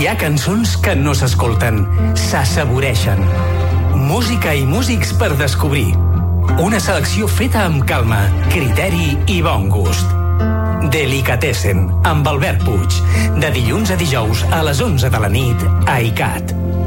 Hi ha cançons que no s'escolten, s'assaboreixen. Música i músics per descobrir. Una selecció feta amb calma, criteri i bon gust. Delicatessen, amb Albert Puig. De dilluns a dijous a les 11 de la nit a ICAT.